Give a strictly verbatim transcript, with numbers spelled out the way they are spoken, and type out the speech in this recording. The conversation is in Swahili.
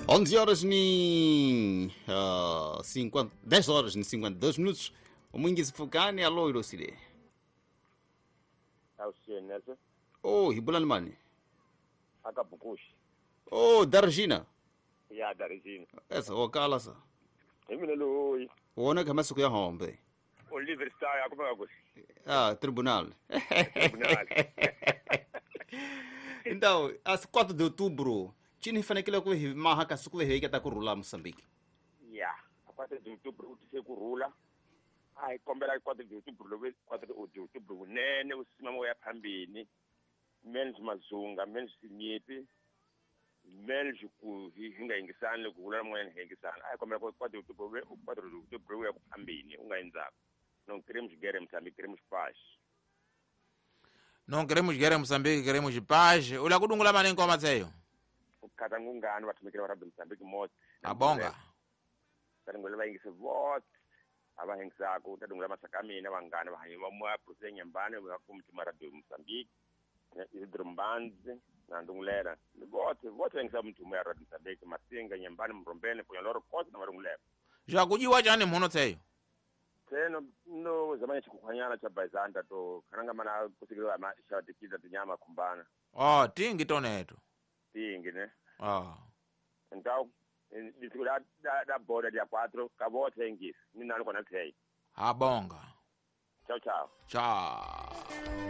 onze horas nem uh, cinquenta, dez horas nem cinquenta e dois minutos. O Mwingizi Fukani, alô, Irosile. É o senhor Nelson. Oh, Hibulani Mani. Akapukushi. Oh, Darjina. Ya Darjina. Essa, wakala sa. Emine lo. Uona kama siku ya hombe. Oliver Star yakuma kusi. Ah, tribunal. Tribunal. Então, às quatro de outubro, tinha que aquilo que marra que suco veio que tá curula Moçambique. Ya, a quatro de outubro o se curula. Ai, kombela quatro de outubro lo quatro de outubro nene usimamo ya phambini. Men's mazunga, men's nyepi. Men's ku hinga ingisana kugula moyeni hingisana. Ai kombela quatro de outubro, quatro de outubro ya phambini ungayenza. Não queremos guerra em Moçambique, queremos paz. Não queremos guerra em Moçambique, queremos paz. Ula kudungula mani ngoma tseyo. Ukhatha ngungani bathumekela abantu Moçambique mot. Abonga. Ngicela bayingise vote. Abahengisako utadungula masakamini abangani bahanyuma moya process nyambane bakumthi radio Moçambique. Idrumbanzi nandungulera. Vote, vote ngisa mntu moya radio Moçambique masinga nyambane mrombene kunya loro kosi na marungulera. Ja kujiwa chani mhono tseyo. Teno no zamani chikukhanyana cha Baizanda to kananga mana kusikira ama shawatikiza tinyama kumbana. Oh, tingi toneto. Tingi ne. Ah. Então, disiku da da, da boda dia quatro acabou tengis. Mina no kona tei. Abonga. Tchau, tchau. Tchau.